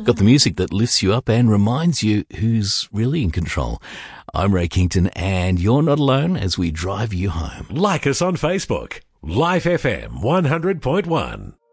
Got the music that lifts you up and reminds you who's really in control. I'm Ray Kington, and you're not alone as we drive you home. Like us on Facebook. Life FM 100.1.